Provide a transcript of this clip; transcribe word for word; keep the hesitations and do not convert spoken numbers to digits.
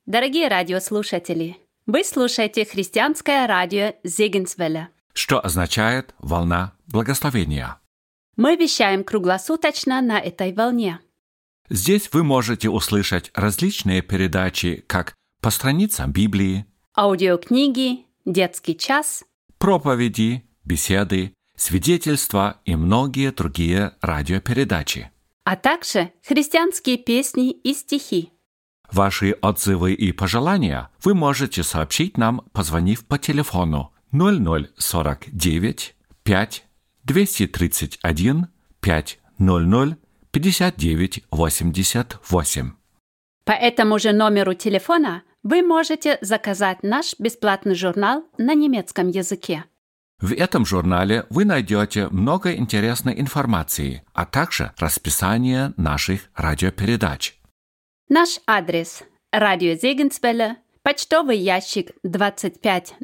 Дорогие радиослушатели, вы слушаете христианское радио Зегенсвелле, что означает «волна благословения». Мы вещаем круглосуточно на этой волне. Здесь вы можете услышать различные передачи как по страницам Библии, Аудиокниги, детский час, проповеди, беседы, свидетельства и многие другие радиопередачи. а также христианские песни и стихи. Ваши отзывы и пожелания вы можете сообщить нам, позвонив по телефону ноль ноль сорок девять пять двести тридцать один пять ноль ноль пятьдесят девять восемьдесят восемь. По этому же номеру телефона вы можете заказать наш бесплатный журнал на немецком языке. В этом журнале вы найдете много интересной информации, а также расписание наших радиопередач. Наш адрес – Радио Зегенсвелле, почтовый ящик двадцать пять